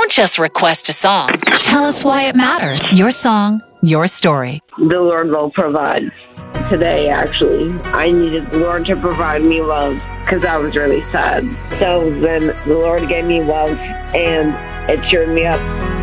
Don't just request a song. Tell us why it matters. Your song, your story. The Lord will provide. Today, actually, I needed the Lord to provide me love because I was really sad. So then the Lord gave me love, and it cheered me up.